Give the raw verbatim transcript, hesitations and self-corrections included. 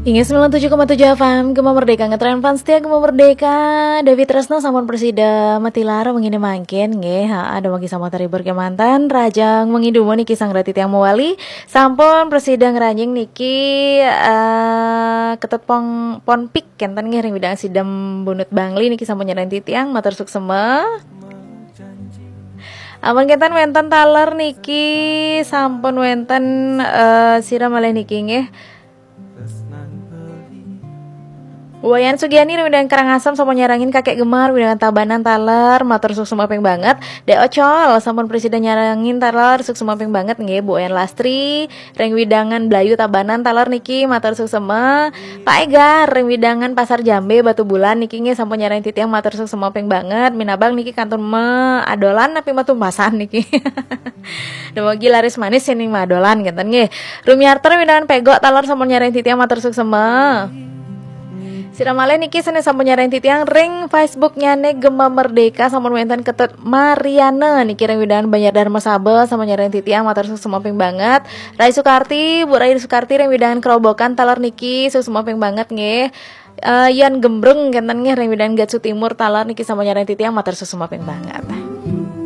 Hingga sembilan puluh tujuh koma tujuh F M Gema Merdeka ngetren fans setia Gema Merdeka Dewi Tresno sampun presida Matilara mengini mangkin nggih ha ada magi sama teribur ke mantan rajang mengidumo niki sang rati tiang mewali sampun presida ngeranjing niki uh, ketet pong pon pik kenten nggih ring bidang sidam bunut bangli niki sampun nyerain titiang matur suksema. Aman kentan wenten taler niki sampun wenten uh, siram malih niki nggih Wayan Sugiani dan Karangasem sama nyarangin kakek Gemar dengan tabanan taler matur suksema peng banget. De Ocol sampun presiden nyarangin taler suksema peng banget nggih Bu Wayan Lastri reng widangan Blayu tabanan taler niki matur suksema. Pak Egar reng widangan Pasar Jambe Batu Bulan niki nggih sampun nyarangin titiang matur suksema peng banget. Minabang niki kantun me adolan tapi matu pasan niki. Demogi laris manis ini madolan ngeten nggih. Rumiarter widangan Pego taler sampun nyarangin titiang matur suksema. Siramale niki sene sampun nyarain titiang ring Facebooknya ne Gema Merdeka sampun wenten ketut Mariana niki ring widangan Banjar Dharma Sabe sampun nyarain titiang matur suksema ping banget. Rai Sukarti, Bu Rai Sukarti ring widangan Kerobokan taler niki suksema ping banget nggih. Uh, Yan Gembreng kenten nggih ring widangan Gatsu Timur taler niki sampun nyarain titiang matur suksema ping banget.